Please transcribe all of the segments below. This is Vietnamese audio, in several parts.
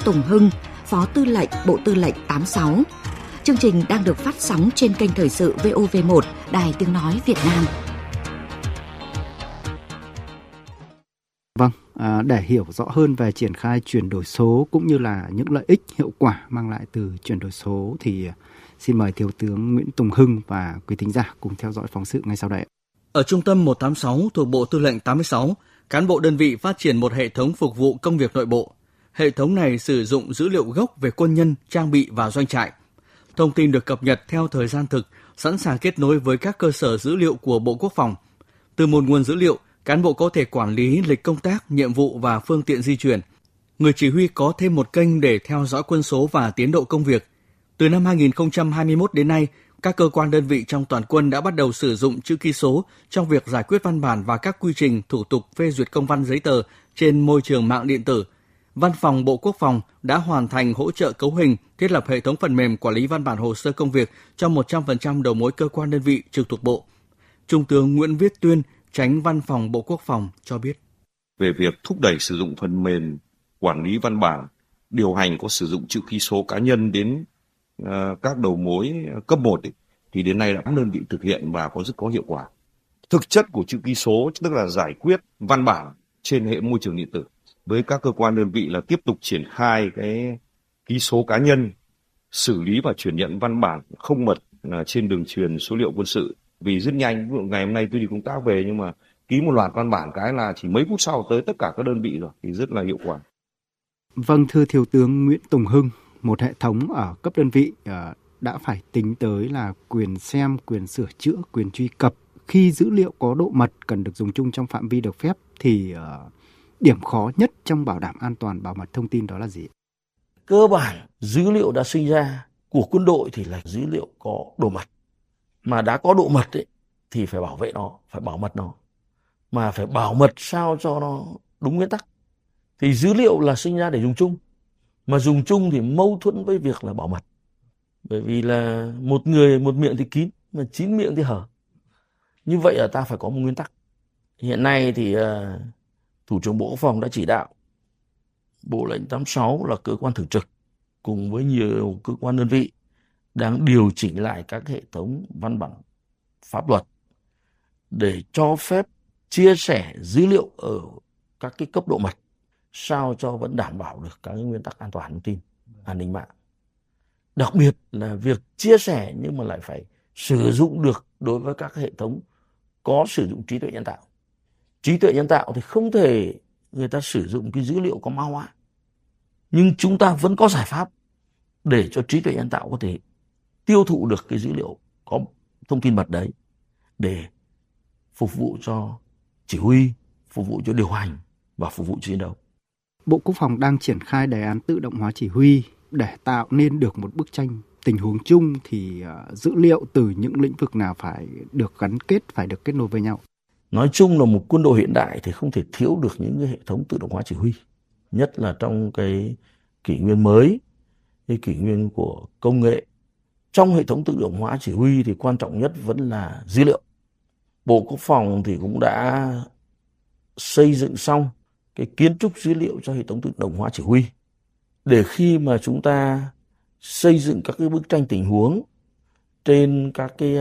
Tùng Hưng, Phó Tư lệnh Bộ Tư lệnh 86. Chương trình đang được phát sóng trên kênh Thời sự VOV1, Đài Tiếng Nói Việt Nam. Vâng, để hiểu rõ hơn về triển khai chuyển đổi số cũng như là những lợi ích hiệu quả mang lại từ chuyển đổi số thì xin mời Thiếu tướng Nguyễn Tùng Hưng và quý thính giả cùng theo dõi phóng sự ngay sau đây. Ở Trung tâm 186 thuộc Bộ Tư lệnh 86, cán bộ đơn vị phát triển một hệ thống phục vụ công việc nội bộ. Hệ thống này sử dụng dữ liệu gốc về quân nhân, trang bị và doanh trại. Thông tin được cập nhật theo thời gian thực, sẵn sàng kết nối với các cơ sở dữ liệu của Bộ Quốc phòng. Từ một nguồn dữ liệu, cán bộ có thể quản lý lịch công tác, nhiệm vụ và phương tiện di chuyển. Người chỉ huy có thêm một kênh để theo dõi quân số và tiến độ công việc. Từ năm 2021 đến nay, các cơ quan đơn vị trong toàn quân đã bắt đầu sử dụng chữ ký số trong việc giải quyết văn bản và các quy trình thủ tục phê duyệt công văn giấy tờ trên môi trường mạng điện tử. Văn phòng Bộ Quốc phòng đã hoàn thành hỗ trợ cấu hình, thiết lập hệ thống phần mềm quản lý văn bản hồ sơ công việc cho 100% đầu mối cơ quan đơn vị trực thuộc Bộ. Trung tướng Nguyễn Viết Tuyên, Chánh Văn phòng Bộ Quốc phòng cho biết. Về việc thúc đẩy sử dụng phần mềm quản lý văn bản, điều hành có sử dụng chữ ký số cá nhân đến các đầu mối cấp 1 thì đến nay đã các đơn vị thực hiện và rất có hiệu quả. Thực chất của chữ ký số tức là giải quyết văn bản trên hệ môi trường điện tử. Với các cơ quan đơn vị là tiếp tục triển khai cái ký số cá nhân, xử lý và chuyển nhận văn bản không mật trên đường truyền số liệu quân sự. Vì rất nhanh, ví dụ ngày hôm nay tôi đi công tác về nhưng mà ký một loạt văn bản cái là chỉ mấy phút sau tới tất cả các đơn vị rồi, thì rất là hiệu quả. Vâng, thưa Thiếu tướng Nguyễn Tùng Hưng, một hệ thống ở cấp đơn vị đã phải tính tới là quyền xem, quyền sửa chữa, quyền truy cập. Khi dữ liệu có độ mật cần được dùng chung trong phạm vi được phép thì điểm khó nhất trong bảo đảm an toàn bảo mật thông tin đó là gì? Cơ bản dữ liệu đã sinh ra của quân đội thì là dữ liệu có độ mật. Mà đã có độ mật ấy, thì phải bảo vệ nó, phải bảo mật nó. Mà phải bảo mật sao cho nó đúng nguyên tắc. Thì dữ liệu là sinh ra để dùng chung. Mà dùng chung thì mâu thuẫn với việc là bảo mật. Bởi vì là một người một miệng thì kín, mà 9 miệng thì hở. Như vậy là ta phải có một nguyên tắc. Hiện nay thì Thủ trưởng Bộ Quốc phòng đã chỉ đạo Bộ lệnh 86 là cơ quan thường trực cùng với nhiều cơ quan đơn vị đang điều chỉnh lại các hệ thống văn bản pháp luật để cho phép chia sẻ dữ liệu ở các cái cấp độ mật sao cho vẫn đảm bảo được các nguyên tắc an toàn thông tin, an ninh mạng. Đặc biệt là việc chia sẻ nhưng mà lại phải sử dụng được đối với các hệ thống có sử dụng trí tuệ nhân tạo. Trí tuệ nhân tạo thì không thể người ta sử dụng cái dữ liệu có mã hóa. Nhưng chúng ta vẫn có giải pháp để cho trí tuệ nhân tạo có thể tiêu thụ được cái dữ liệu có thông tin mật đấy để phục vụ cho chỉ huy, phục vụ cho điều hành và phục vụ chiến đấu. Bộ Quốc phòng đang triển khai đề án tự động hóa chỉ huy để tạo nên được một bức tranh tình huống chung thì dữ liệu từ những lĩnh vực nào phải được gắn kết, phải được kết nối với nhau? Nói chung là một quân đội hiện đại thì không thể thiếu được những cái hệ thống tự động hóa chỉ huy. Nhất là trong cái kỷ nguyên mới, cái kỷ nguyên của công nghệ. Trong hệ thống tự động hóa chỉ huy thì quan trọng nhất vẫn là dữ liệu. Bộ Quốc phòng thì cũng đã xây dựng xong cái kiến trúc dữ liệu cho hệ thống tự động hóa chỉ huy. Để khi mà chúng ta xây dựng các cái bức tranh tình huống trên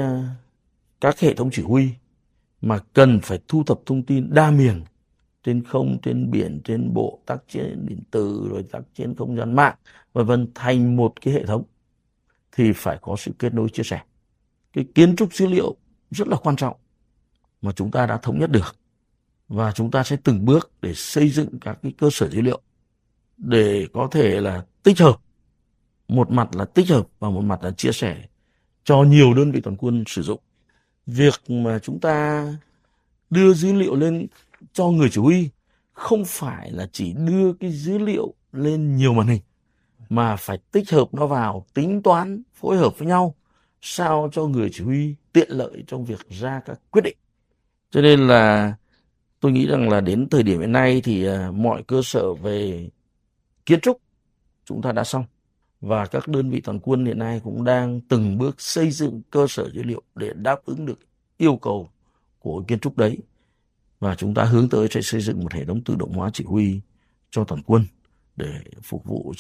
các hệ thống chỉ huy mà cần phải thu thập thông tin đa miền trên không, trên biển, trên bộ, tác chiến điện tử, rồi tác chiến không gian mạng, v.v. thành một cái hệ thống thì phải có sự kết nối chia sẻ. Cái kiến trúc dữ liệu rất là quan trọng mà chúng ta đã thống nhất được và chúng ta sẽ từng bước để xây dựng các cái cơ sở dữ liệu để có thể là tích hợp, một mặt là tích hợp và một mặt là chia sẻ cho nhiều đơn vị toàn quân sử dụng. Việc mà chúng ta đưa dữ liệu lên cho người chỉ huy không phải là chỉ đưa cái dữ liệu lên nhiều màn hình mà phải tích hợp nó vào, tính toán, phối hợp với nhau sao cho người chỉ huy tiện lợi trong việc ra các quyết định. Cho nên là tôi nghĩ rằng là đến thời điểm hiện nay thì mọi cơ sở về kiến trúc chúng ta đã xong. Và các đơn vị toàn quân hiện nay cũng đang từng bước xây dựng cơ sở dữ liệu để đáp ứng được yêu cầu của kiến trúc đấy. Và chúng ta hướng tới sẽ xây dựng một hệ thống tự động hóa chỉ huy cho toàn quân để phục vụ